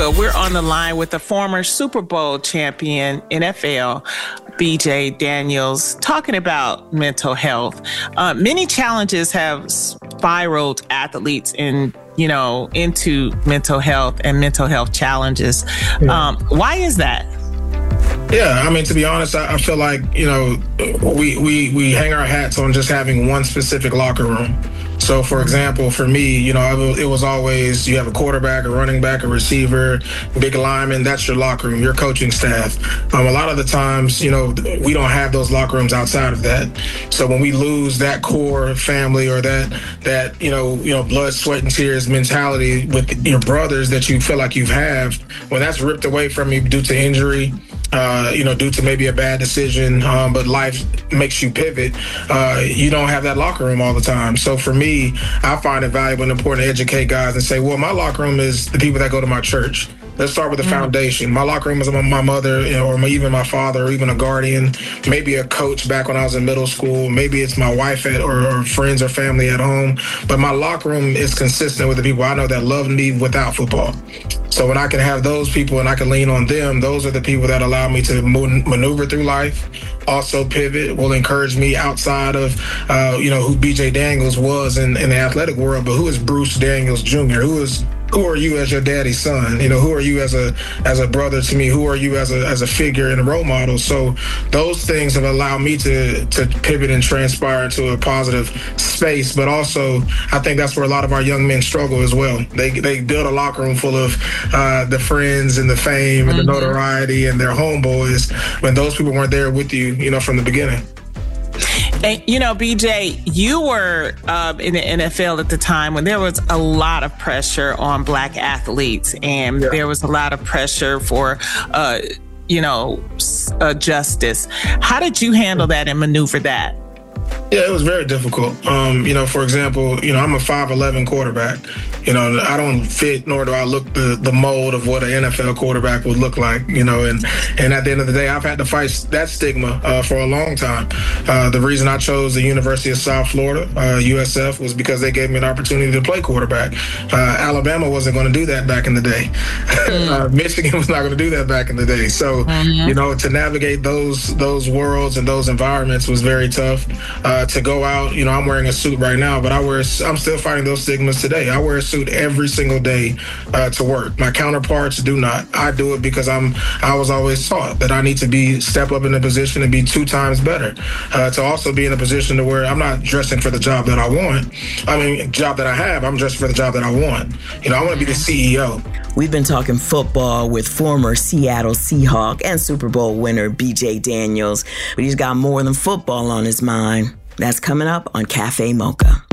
Mocha. We're on the line with the former Super Bowl champion, NFL, BJ Daniels, talking about mental health. Many challenges have spiraled athletes into mental health and mental health challenges. Why is that? Yeah, I mean, to be honest, I feel like, we hang our hats on just having one specific locker room. So, for example, for me, it was always you have a quarterback, a running back, a receiver, big lineman. That's your locker room, your coaching staff. A lot of the times, we don't have those locker rooms outside of that. So when we lose that core family or that blood, sweat, and tears mentality with your brothers that you feel like you have, when that's ripped away from you due to injury, due to maybe a bad decision, but life makes you pivot, you don't have that locker room all the time. So for me, I find it valuable and important to educate guys and say, well, my locker room is the people that go to my church. Let's start with the foundation. My locker room is my mother, or even my father, or even a guardian, maybe a coach back when I was in middle school. Maybe it's my wife or friends or family at home. But my locker room is consistent with the people I know that love me without football. So when I can have those people and I can lean on them, those are the people that allow me to maneuver through life, also pivot, will encourage me outside of, who BJ Daniels was in the athletic world, but who is Bruce Daniels Jr.? Who are you as your daddy's son? Who are you as a brother to me? Who are you as a figure and a role model? So those things have allowed me to pivot and transpire into a positive space. But also, I think that's where a lot of our young men struggle as well. They build a locker room full of the friends and the fame and the notoriety and their homeboys when those people weren't there with you, from the beginning. And, BJ, you were in the NFL at the time when there was a lot of pressure on Black athletes, and there was a lot of pressure for, justice. How did you handle that and maneuver that? Yeah, it was very difficult. For example, I'm a 5'11" quarterback. I don't fit, nor do I look the mold of what an NFL quarterback would look like, and at the end of the day, I've had to fight that stigma for a long time. The reason I chose the University of South Florida, USF, was because they gave me an opportunity to play quarterback. Alabama wasn't going to do that back in the day. Michigan was not going to do that back in the day. So, to navigate those worlds and those environments was very tough. To go out, I'm wearing a suit right now, but I'm still fighting those stigmas today. I wear a suit every single day to work. My counterparts do not. I do it because I was always taught that I need to step up in a position and be 2 times better. To also be in a position to where I'm not dressing for the job that I want. Job that I have, I'm dressing for the job that I want. I want to be the CEO. We've been talking football with former Seattle Seahawk and Super Bowl winner BJ Daniels, but he's got more than football on his mind. That's coming up on Cafe Mocha.